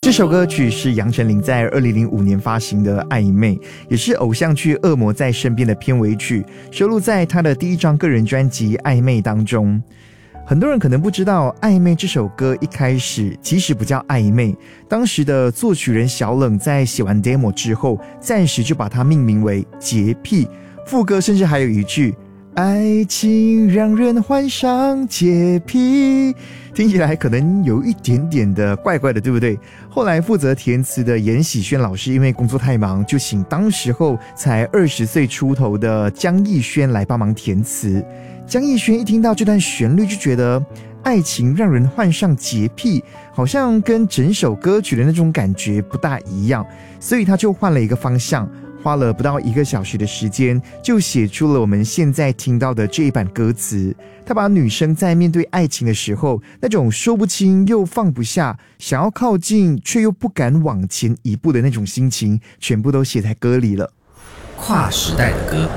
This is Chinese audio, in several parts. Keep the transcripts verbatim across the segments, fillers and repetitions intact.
这首歌曲是杨丞琳在二零零五年发行的《暧昧》，也是偶像剧《恶魔在身边》的片尾曲，收录在他的第一张个人专辑《暧昧》当中。很多人可能不知道，《暧昧》这首歌一开始其实不叫暧昧，当时的作曲人小冷在写完 demo 之后，暂时就把它命名为洁癖，副歌甚至还有一句爱情让人患上洁癖，听起来可能有一点点的怪怪的，对不对？后来负责填词的严喜轩老师因为工作太忙，就请当时候才二十岁出头的江逸轩来帮忙填词。江逸轩一听到这段旋律就觉得爱情让人患上洁癖，好像跟整首歌曲的那种感觉不大一样，所以他就换了一个方向，花了不到一个小时的时间，就写出了我们现在听到的这一版歌词。他把女生在面对爱情的时候，那种说不清又放不下，想要靠近却又不敢往前一步的那种心情，全部都写在歌里了。 跨时代的歌，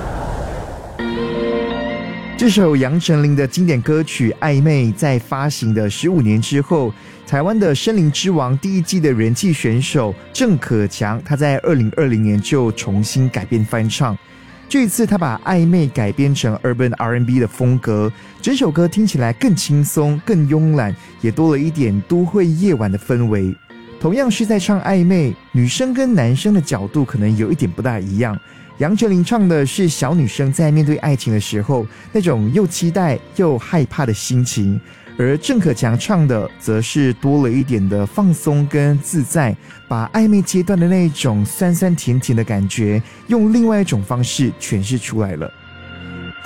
这首杨丞琳的经典歌曲《暧昧》在发行的十五年之后，台湾的《森林之王》第一季的人气选手郑可强，他在二零二零年就重新改编翻唱。这一次他把《暧昧》改编成 Urban R and B 的风格，整首歌听起来更轻松、更慵懒，也多了一点都会夜晚的氛围。同样是在唱暧昧，女生跟男生的角度可能有一点不大一样。杨丞琳唱的是小女生在面对爱情的时候那种又期待又害怕的心情，而郑可强唱的则是多了一点的放松跟自在，把暧昧阶段的那种酸酸甜甜的感觉用另外一种方式诠释出来了。